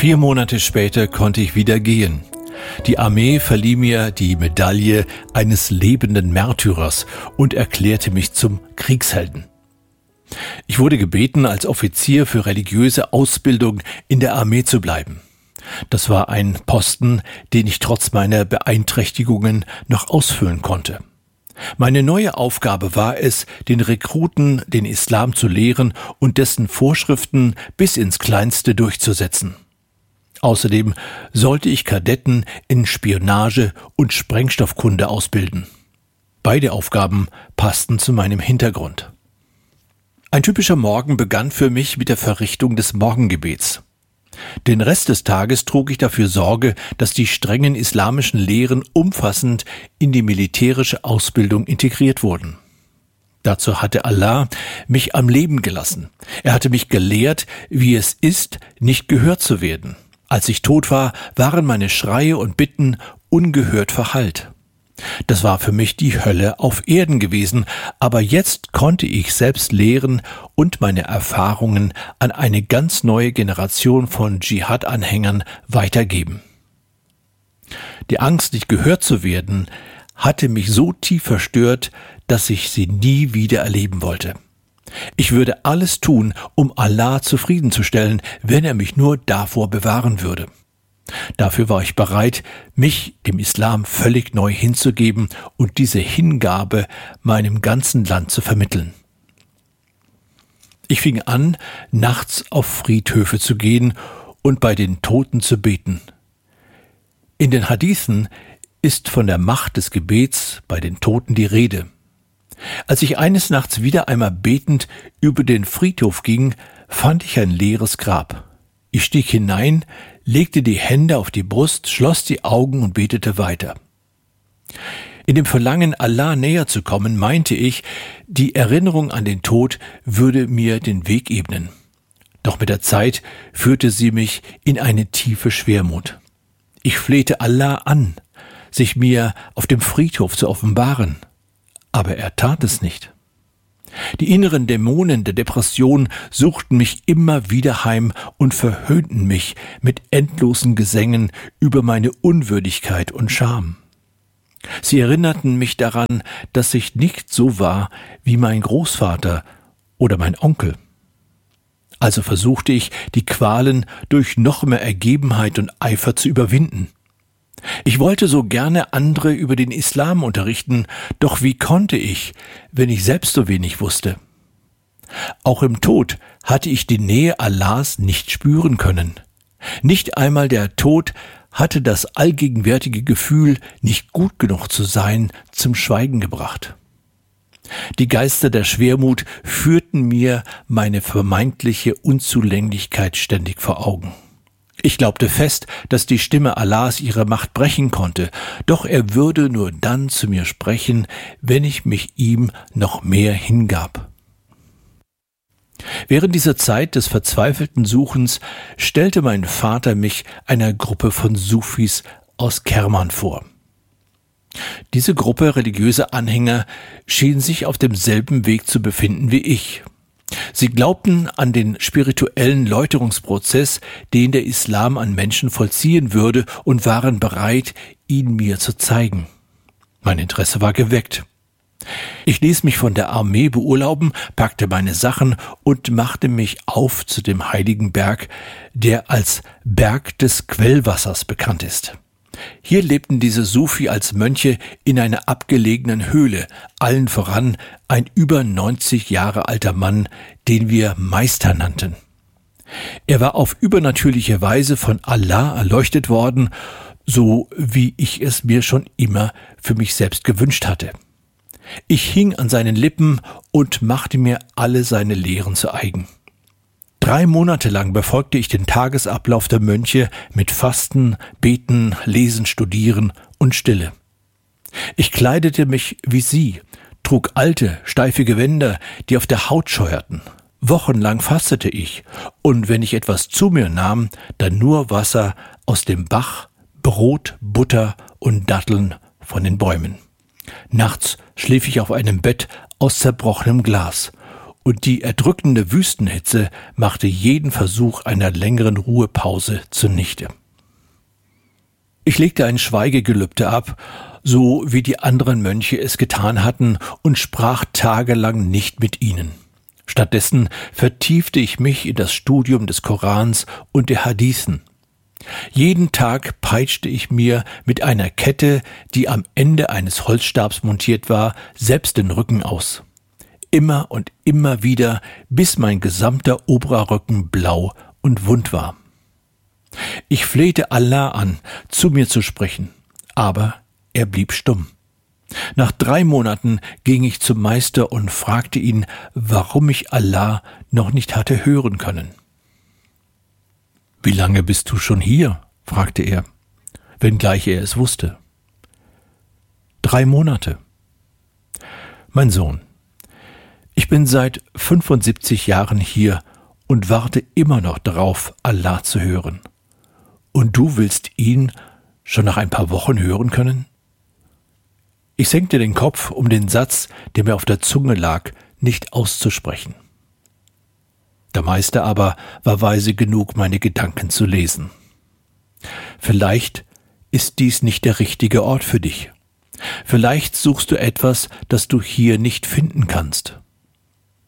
4 Monate später konnte ich wieder gehen. Die Armee verlieh mir die Medaille eines lebenden Märtyrers und erklärte mich zum Kriegshelden. Ich wurde gebeten, als Offizier für religiöse Ausbildung in der Armee zu bleiben. Das war ein Posten, den ich trotz meiner Beeinträchtigungen noch ausfüllen konnte. Meine neue Aufgabe war es, den Rekruten den Islam zu lehren und dessen Vorschriften bis ins Kleinste durchzusetzen. Außerdem sollte ich Kadetten in Spionage und Sprengstoffkunde ausbilden. Beide Aufgaben passten zu meinem Hintergrund. Ein typischer Morgen begann für mich mit der Verrichtung des Morgengebets. Den Rest des Tages trug ich dafür Sorge, dass die strengen islamischen Lehren umfassend in die militärische Ausbildung integriert wurden. Dazu hatte Allah mich am Leben gelassen. Er hatte mich gelehrt, wie es ist, nicht gehört zu werden. Als ich tot war, waren meine Schreie und Bitten ungehört verhallt. Das war für mich die Hölle auf Erden gewesen, aber jetzt konnte ich selbst lehren und meine Erfahrungen an eine ganz neue Generation von Dschihad-Anhängern weitergeben. Die Angst, nicht gehört zu werden, hatte mich so tief verstört, dass ich sie nie wieder erleben wollte. Ich würde alles tun, um Allah zufriedenzustellen, wenn er mich nur davor bewahren würde. Dafür war ich bereit, mich dem Islam völlig neu hinzugeben und diese Hingabe meinem ganzen Land zu vermitteln. Ich fing an, nachts auf Friedhöfe zu gehen und bei den Toten zu beten. In den Hadithen ist von der Macht des Gebets bei den Toten die Rede. Als ich eines Nachts wieder einmal betend über den Friedhof ging, fand ich ein leeres Grab. Ich stieg hinein, legte die Hände auf die Brust, schloss die Augen und betete weiter. In dem Verlangen, Allah näher zu kommen, meinte ich, die Erinnerung an den Tod würde mir den Weg ebnen. Doch mit der Zeit führte sie mich in eine tiefe Schwermut. Ich flehte Allah an, sich mir auf dem Friedhof zu offenbaren. Aber er tat es nicht. Die inneren Dämonen der Depression suchten mich immer wieder heim und verhöhnten mich mit endlosen Gesängen über meine Unwürdigkeit und Scham. Sie erinnerten mich daran, dass ich nicht so war wie mein Großvater oder mein Onkel. Also versuchte ich, die Qualen durch noch mehr Ergebenheit und Eifer zu überwinden. Ich wollte so gerne andere über den Islam unterrichten, doch wie konnte ich, wenn ich selbst so wenig wusste? Auch im Tod hatte ich die Nähe Allahs nicht spüren können. Nicht einmal der Tod hatte das allgegenwärtige Gefühl, nicht gut genug zu sein, zum Schweigen gebracht. Die Geister der Schwermut führten mir meine vermeintliche Unzulänglichkeit ständig vor Augen. Ich glaubte fest, dass die Stimme Allahs ihre Macht brechen konnte, doch er würde nur dann zu mir sprechen, wenn ich mich ihm noch mehr hingab. Während dieser Zeit des verzweifelten Suchens stellte mein Vater mich einer Gruppe von Sufis aus Kerman vor. Diese Gruppe religiöser Anhänger schien sich auf demselben Weg zu befinden wie ich. Sie glaubten an den spirituellen Läuterungsprozess, den der Islam an Menschen vollziehen würde, und waren bereit, ihn mir zu zeigen. Mein Interesse war geweckt. Ich ließ mich von der Armee beurlauben, packte meine Sachen und machte mich auf zu dem heiligen Berg, der als Berg des Quellwassers bekannt ist. Hier lebten diese Sufi als Mönche in einer abgelegenen Höhle, allen voran ein über 90 Jahre alter Mann, den wir Meister nannten. Er war auf übernatürliche Weise von Allah erleuchtet worden, so wie ich es mir schon immer für mich selbst gewünscht hatte. Ich hing an seinen Lippen und machte mir alle seine Lehren zu eigen. 3 Monate lang befolgte ich den Tagesablauf der Mönche mit Fasten, Beten, Lesen, Studieren und Stille. Ich kleidete mich wie sie, trug alte, steife Gewänder, die auf der Haut scheuerten. Wochenlang fastete ich, und wenn ich etwas zu mir nahm, dann nur Wasser aus dem Bach, Brot, Butter und Datteln von den Bäumen. Nachts schlief ich auf einem Bett aus zerbrochenem Glas, und die erdrückende Wüstenhitze machte jeden Versuch einer längeren Ruhepause zunichte. Ich legte ein Schweigegelübde ab, so wie die anderen Mönche es getan hatten, und sprach tagelang nicht mit ihnen. Stattdessen vertiefte ich mich in das Studium des Korans und der Hadithen. Jeden Tag peitschte ich mir mit einer Kette, die am Ende eines Holzstabs montiert war, selbst den Rücken aus. Immer und immer wieder, bis mein gesamter Oberrücken blau und wund war. Ich flehte Allah an, zu mir zu sprechen, aber er blieb stumm. Nach 3 Monaten ging ich zum Meister und fragte ihn, warum ich Allah noch nicht hatte hören können. »Wie lange bist du schon hier?« fragte er, wenngleich er es wusste. 3 Monate. »Mein Sohn, ich bin seit 75 Jahren hier und warte immer noch darauf, Allah zu hören. Und du willst ihn schon nach ein paar Wochen hören können?« Ich senkte den Kopf, um den Satz, der mir auf der Zunge lag, nicht auszusprechen. Der Meister aber war weise genug, meine Gedanken zu lesen. »Vielleicht ist dies nicht der richtige Ort für dich. Vielleicht suchst du etwas, das du hier nicht finden kannst.«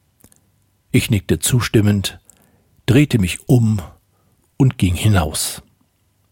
Ich nickte zustimmend, drehte mich um und ging hinaus.